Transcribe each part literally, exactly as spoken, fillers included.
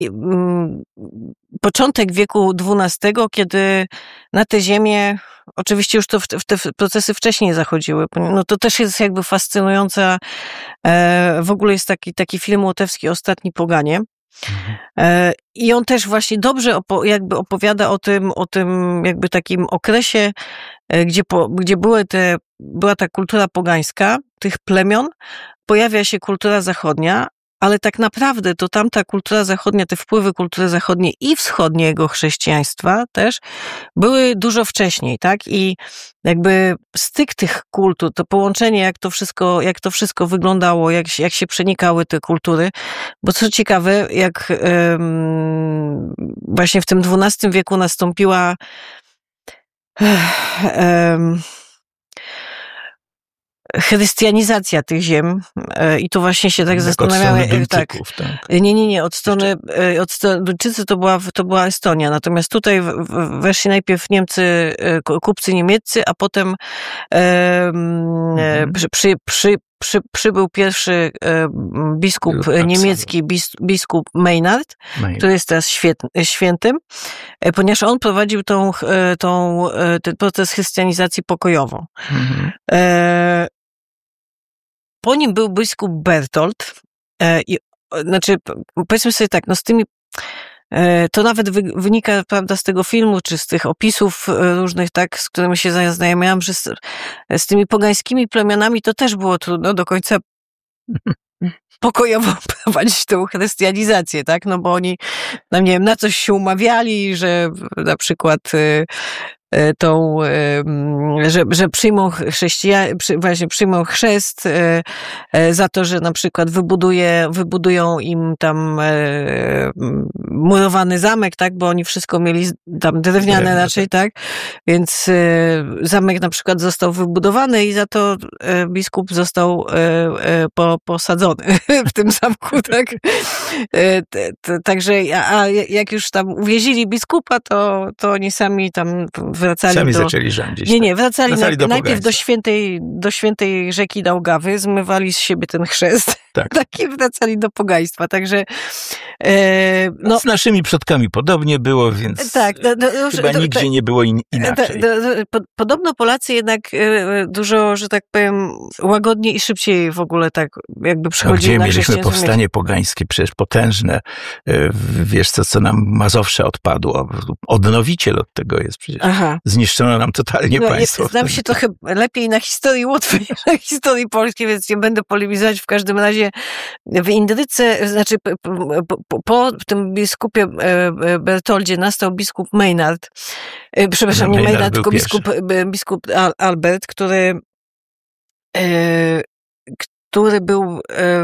początek wieku dwunastego, kiedy na tę ziemię, oczywiście już to w te, w te procesy wcześniej zachodziły, no to też jest jakby fascynująca, w ogóle jest taki, taki film łotewski Ostatni Poganie. Mhm. I on też właśnie dobrze opo- jakby opowiada o tym, o tym jakby takim okresie, gdzie, po, gdzie były te, była ta kultura pogańska tych plemion, pojawia się kultura zachodnia, ale tak naprawdę to tamta kultura zachodnia, te wpływy kultury zachodniej i wschodniego chrześcijaństwa też były dużo wcześniej, tak? I jakby styk tych kultur, to połączenie, jak to wszystko, jak to wszystko wyglądało, jak, jak się przenikały te kultury, bo co ciekawe, jak um, właśnie w tym dwunastym wieku nastąpiła um, chrystianizacja tych ziem i to właśnie się tak jak zastanawiamy. Tak. tak. Nie, nie, nie, od strony, od strony Duńczycy to była, to była Estonia, natomiast tutaj weszli najpierw Niemcy, kupcy niemieccy, a potem mhm. przy, przy, przy, przy, przybył pierwszy biskup niemiecki, bis, biskup Maynard, Maynard, który jest teraz święt, świętym, ponieważ on prowadził tą, tą, ten proces chrystianizacji pokojową. Mhm. Po nim był biskup Bertold, i, znaczy, powiedzmy sobie tak, no z tymi, to nawet wy, wynika, prawda, z tego filmu, czy z tych opisów różnych, tak, z którymi się zaznajamiałam, że z, z tymi pogańskimi plemionami to też było trudno do końca pokojowo prowadzić tą chrystianizację, tak, no bo oni, no nie wiem, na coś się umawiali, że na przykład tą, że, że przyjmą chrześcijan, właśnie przyjmą chrzest za to, że na przykład wybuduje, wybudują im tam murowany zamek, tak, bo oni wszystko mieli tam drewniane Drewne, raczej, tak, więc zamek na przykład został wybudowany i za to biskup został posadzony w tym zamku, tak. Także, a jak już tam uwięzili biskupa, to, to oni sami tam wracali Sami do... zaczęli rządzić. Nie, nie, wracali, wracali do najpierw do świętej, do świętej rzeki Daugawy, zmywali z siebie ten chrzest, tak, tak i wracali do pogaństwa, także... E, no, z naszymi przodkami podobnie było, więc tak, no, no, chyba to, nigdzie to, nie było in, inaczej. To, to, to, podobno Polacy jednak dużo, że tak powiem, łagodniej i szybciej w ogóle tak jakby przychodzili no, na gdzie mieliśmy powstanie pogańskie, przecież potężne, wiesz co, co nam Mazowsze odpadło, odnowiciel od tego jest przecież. Aha. Zniszczono nam totalnie no, państwo. Znam się trochę lepiej na historii Łotwy niż na historii polskiej, więc nie będę polemizować. W każdym razie w Indryce, znaczy po, po, po tym biskupie Bertoldzie nastał biskup Maynard, przepraszam, no, nie Maynard, Maynard tylko biskup, biskup Albert, który który był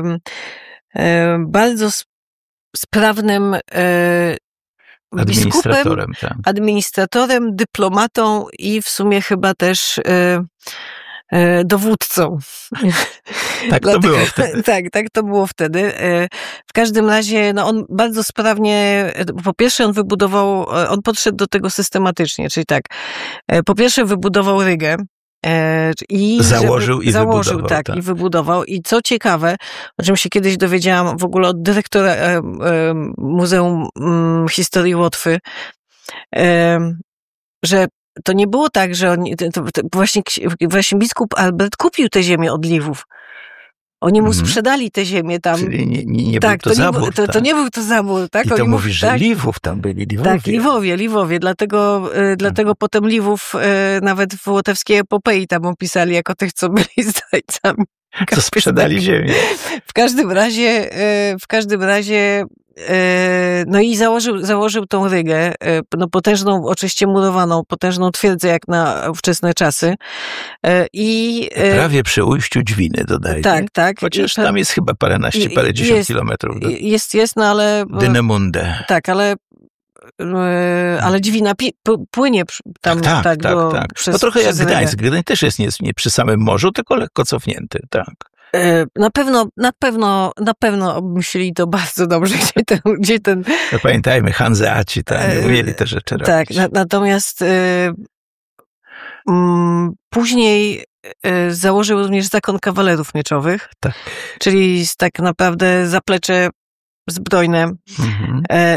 bardzo sprawnym administratorem, biskupem, tak. administratorem, dyplomatą i w sumie chyba też e, e, dowódcą. Tak to było wtedy. Tak, tak to było wtedy. W każdym razie no on bardzo sprawnie, po pierwsze on wybudował, on podszedł do tego systematycznie, czyli tak, po pierwsze wybudował Rygę, I założył i założył, wybudował. Tak, tak, i wybudował. I co ciekawe, o czym się kiedyś dowiedziałam w ogóle od dyrektora e, e, Muzeum m, Historii Łotwy, e, że to nie było tak, że on, to, to właśnie, właśnie biskup Albert kupił tę ziemię od Liwów. Oni mu sprzedali tę ziemię tam. Czyli nie, nie, nie tak, był to, to zabór. Nie, to, tak. to nie był to zabór. Tak? I to Oni mówisz, mu, że tak, Liwów tam byli, Liwowie. Tak, Liwowie, Liwowie. Dlatego, y, dlatego potem Liwów y, nawet w łotewskiej epopei tam opisali jako tych, co byli zdrajcami. Co sprzedali ziemię. W każdym razie, y, w każdym razie no i założył, założył tą Rygę, no potężną, oczywiście murowaną, potężną twierdzę jak na ówczesne czasy. I prawie przy ujściu Dźwiny, dodaję. Tak, tak. Chociaż tam jest chyba paręnaście, parędziesiąt jest, kilometrów. Do... Jest, jest, no ale... Dynemunde. Tak, ale ale Dźwina pi, płynie tam tak, tak, tak, do, tak. Przez, no trochę jak przez Gdańsk. Gdańsk też jest nie, nie przy samym morzu, tylko lekko cofnięty, tak. Na pewno, na pewno, na pewno obmyślili to bardzo dobrze, gdzie ten... Gdzie ten no pamiętajmy, Hanzeaci tam umieli te rzeczy robić. Tak, na, natomiast y, y, później y, założył również Zakon Kawalerów Mieczowych, tak. czyli tak naprawdę zaplecze zbrojne. Mhm.